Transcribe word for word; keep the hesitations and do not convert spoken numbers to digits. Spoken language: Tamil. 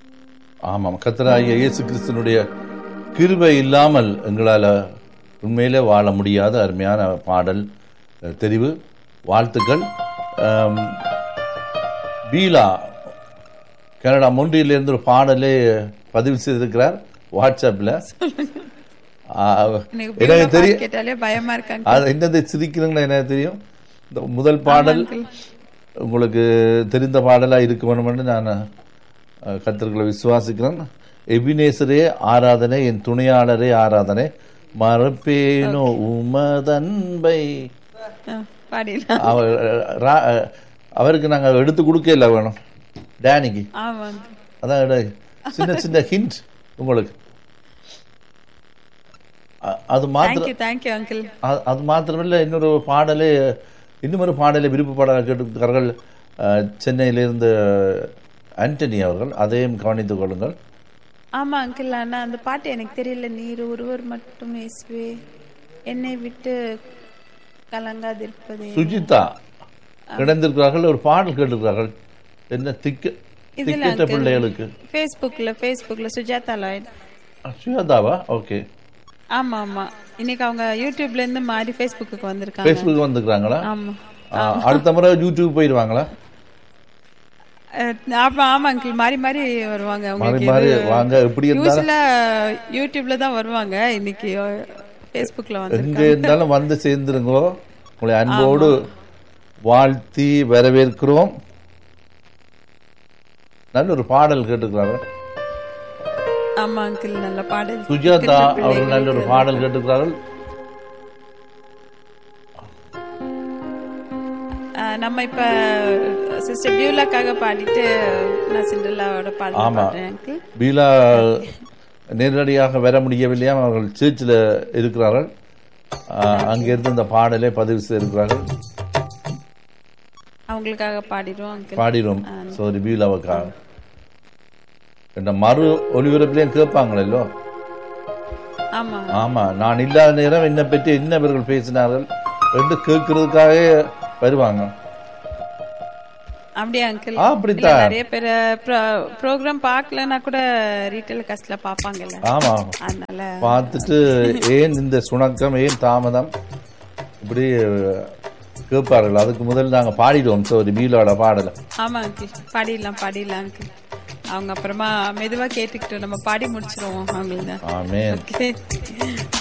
ஆமாம், கர்த்தராகிய இயேசு கிறிஸ்துனுடைய கிருபை இல்லாமல் எங்களால் உண்மையிலே வாழ முடியாத அருமையான பாடல் தெரிவு. வாழ்த்துக்கள். பீலா கனடா மொன்றியிலிருந்து ஒரு பாடலே பதிவு செய்திருக்கிறார் வாட்ஸ்அப்ல. எனக்கு தெரியும் பயமா இருக்காங்க, அது என்னது சிரிக்கிறீங்களா எனக்கு தெரியும். இந்த முதல் பாடல் உங்களுக்கு தெரிந்த பாடலா இருக்க வேணும்னு நான் கர்த்தர்களை விசுவாசிக்கிறேன். எபினேசரே ஆராதனை, என் துணையாளரே ஆராதனை, மறப்பேனோ உமதன்பை. அவருக்கு நாங்க எடுத்து கொடுக்கல வேணும் டேனிக்கு, அதான் சின்ன சின்ன ஹிண்ட் உங்களுக்கு. அது மாத்திரம் அது மாத்திரமில்லை, இன்னொரு பாடலே இன்னும் பாடலை விருப்ப பாடலை கேட்டிருக்கிறார்கள் சென்னையிலிருந்து ஆண்டனி அவர்கள். அதையும் கவனித்துக் கொள்ளுங்கள். ஆமா அங்கிள், ஆனா அந்த பாட்டு எனக்கு தெரியல. நீர் ஒருவர் மட்டும் இயேசுவே என்னை விட்டு கலங்காதிருப்பதே. சுஜிதா கிடந்திருக்கிறார்கள், ஒரு பாடல் கேட்டிருக்கிறார்கள். என்ன திக்க திக்கற்ற பிள்ளைகளுக்கு ஃபேஸ்புக்ல ஃபேஸ்புக்ல சுஜாதா லாய்ட். சுஜாதாவா? ஓகே. ஆமா ஆமா, இன்னைக்கு அவங்க யூடியூப்ல இருந்து மாறி ஃபேஸ்புக்கு வந்திருக்காங்க. ஃபேஸ்புக் வந்துக்கிறாங்களா? ஆமா. அடுத்த முறை யூடியூப் போயிடுவாங்களா? ஆமா ஆமா அங்கிள், மாறி மாறி வருவாங்க. மாறி மாறி வாங்க. எப்படி இருந்தாலும் யூடியூப்ல தான் வருவாங்க, இன்னைக்கு ஃபேஸ்புக்ல வந்து எங்க இருந்தாலும் வந்து சேர்ந்துருங்கோ. உங்களை அன்போடு வாழ்த்தி வரவேற்கிறோம். நல்ல ஒரு பாடல் கேட்டுக்கிறாங்க. ஆமா அங்கிள், நல்ல பாடல். சுஜாதா அவர்கள் நல்ல ஒரு பாடல் கேட்டுக்கிறார்கள். நம்ம இப்ப சிஸ்டர் பியூலாக்காக பாடிட்டு நான் சிண்ட்ரெல்லாவோட பாடல் பாடுறேன் அங்கிள். பியூலா நேரடியாக வர முடியவில்லையா, அவர்கள் சர்ச்சில் இருக்கிறார்கள். அங்கிருந்து இந்த பாடலை பதிவு செய்திருக்கிறார்கள். அவங்களுக்காக பாடிடுவோம் அங்கிள், பாடிடுவோம். சாரி, பியூலாவுக்காக. இந்த மறு ஒளிபரப்புலையும் கேட்பாங்களோ. ஆமா ஆமா, நான் இல்லாத நேரம் என்னை பற்றி என்ன இவர்கள் பேசினார்கள் என்று கேட்கறதுக்காக வருவாங்க. அப்படியே அங்கிள்? அப்படித்தான். நிறைய பேர் ப்ரோக்ராம் பார்க்கலன்னா கூட ரீட்டைல் காஸ்ட்ல பாப்பாங்கல்ல. ஆமா, அதனால பார்த்துட்டு ஏன் இந்த சுணக்கம், ஏன் தாமதம் இப்படி கேட்பார்கள். அதுக்கு முதல்ல நாங்க பாடிடுவோம் சாரி பீலோட பாடல. ஆமா அங்கிள், பாடிடலாம் பாடிடலாம் அங்கிள். அவங்க அப்புறமா மெதுவா கேட்டுக்கிட்டு நம்ம பாடி முடிச்சிருவோம் அவங்களுக்கு. ஆமென்.